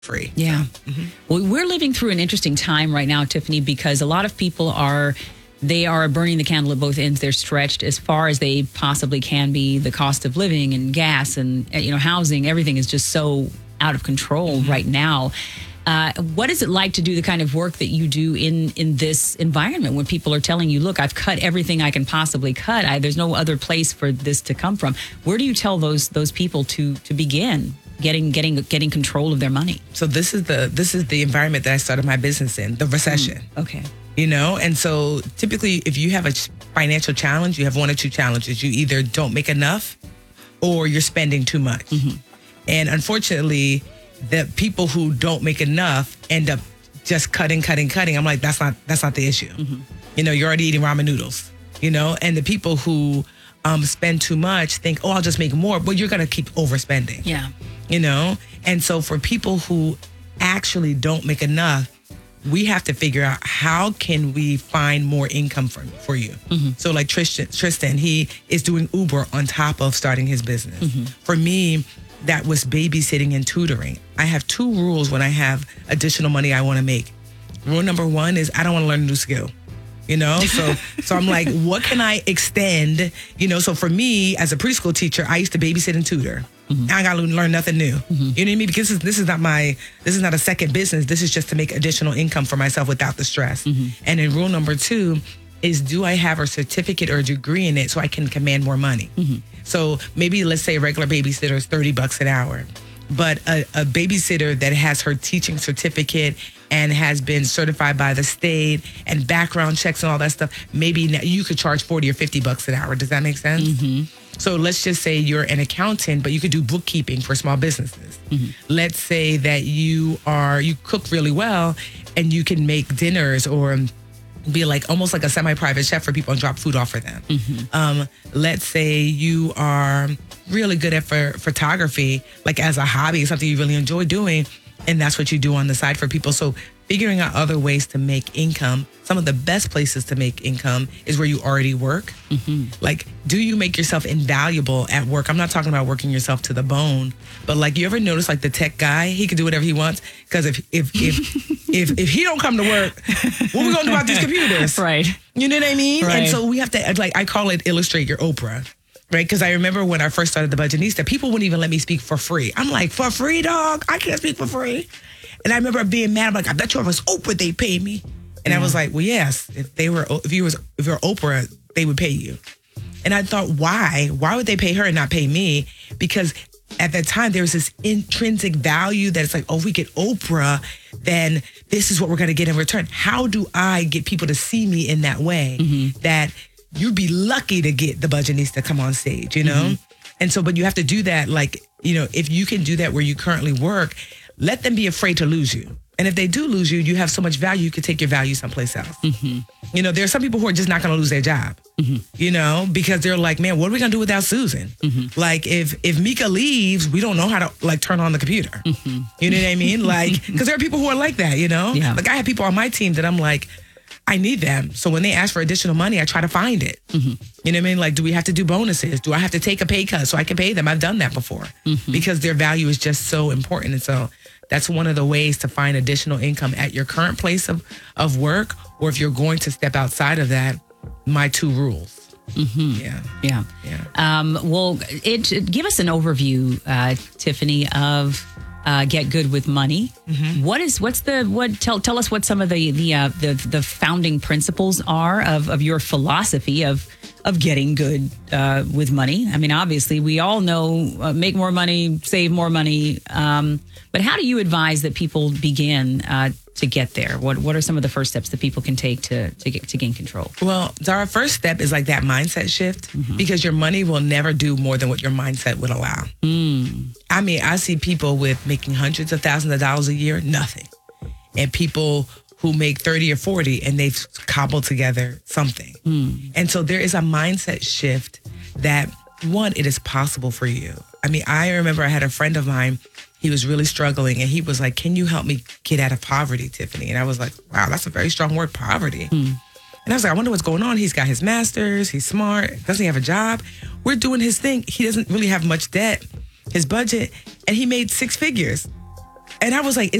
free. Yeah. Well, we're living through an interesting time right now, Tiffany, because a lot of people are burning the candle at both ends. They're stretched as far as they possibly can be. The cost of living and gas and housing, everything is just so out of control right now. What is it like to do the kind of work that you do in this environment when people are telling you, look, I've cut everything I can possibly cut. There's no other place for this to come from. Where do you tell those people to begin getting control of their money? So this is the environment that I started my business in, the recession. Okay. And so typically if you have a financial challenge, you have one or two challenges. You either don't make enough or you're spending too much. And unfortunately, the people who don't make enough end up just cutting. I'm like, that's not the issue. You're already eating ramen noodles, and the people who spend too much think, oh, I'll just make more, but you're going to keep overspending. Yeah. And so for people who actually don't make enough, we have to figure out how can we find more income for you. So like Tristan, he is doing Uber on top of starting his business. For me, that was babysitting and tutoring. I have two rules when I have additional money I want to make. Rule number one is I don't want to learn a new skill. So I'm like, what can I extend? So for me as a preschool teacher, I used to babysit and tutor. I got to learn nothing new. You know what I mean? Because this is not a second business. This is just to make additional income for myself without the stress. And then rule number two is, do I have a certificate or a degree in it so I can command more money? So maybe let's say a regular babysitter is $30 an hour, but a babysitter that has her teaching certificate and has been certified by the state and background checks and all that stuff, maybe you could charge $40 or $50 an hour. Does that make sense? So let's just say you're an accountant, but you could do bookkeeping for small businesses. Let's say that you cook really well and you can make dinners or be like almost like a semi-private chef for people and drop food off for them. Let's say you are really good at photography, like as a hobby, something you really enjoy doing, and that's what you do on the side for people. So figuring out other ways to make income. Some of the best places to make income is where you already work. Like, do you make yourself invaluable at work? I'm not talking about working yourself to the bone, but like, you ever notice like the tech guy, he can do whatever he wants? Because if he don't come to work, what we gonna do about these computers? Right. You know what I mean? Right. And so we have to, like, I call it illustrate your Oprah. Right? Because I remember when I first started the Budgetnista, people wouldn't even let me speak for free. I'm like, for free, dog? I can't speak for free. And I remember being mad. I'm like, I bet you if it was Oprah, they'd pay me. And I was like, well, yes, if you're Oprah, they would pay you. And I thought, why? Why would they pay her and not pay me? Because at that time, there was this intrinsic value that it's like, oh, if we get Oprah, then this is what we're going to get in return. How do I get people to see me in that way that you'd be lucky to get the Budgetnista to come on stage, And so, but you have to do that, like, if you can do that where you currently work, let them be afraid to lose you. And if they do lose you, you have so much value, you could take your value someplace else. There are some people who are just not going to lose their job, because they're like, man, what are we going to do without Susan? Like, if Mika leaves, we don't know how to, like, turn on the computer. You know what I mean? Like, because there are people who are like that, Yeah. Like, I have people on my team that I'm like, I need them. So when they ask for additional money, I try to find it. You know what I mean? Like, do we have to do bonuses? Do I have to take a pay cut so I can pay them? I've done that before because their value is just so important. And so that's one of the ways to find additional income at your current place of work, or if you're going to step outside of that, my two rules. Yeah. Well, give us an overview, Tiffany, of Get Good with Money. Tell us what some of the founding principles are of your philosophy of getting good with money. I mean, obviously, we all know make more money, save more money. But how do you advise that people begin to get there? What are some of the first steps that people can take to gain control? Well, our first step is like that mindset shift, because your money will never do more than what your mindset would allow. I mean, I see people with making hundreds of thousands of dollars a year, nothing. And people who make 30 or 40 and they've cobbled together something. And so there is a mindset shift that, one, it is possible for you. I mean, I remember I had a friend of mine, he was really struggling, and he was like, can you help me get out of poverty, Tiffany? And I was like, wow, that's a very strong word, poverty. And I was like, I wonder what's going on. He's got his master's, he's smart, doesn't he have a job? We're doing his thing. He doesn't really have much debt, his budget, and he made 6 figures. And I was like,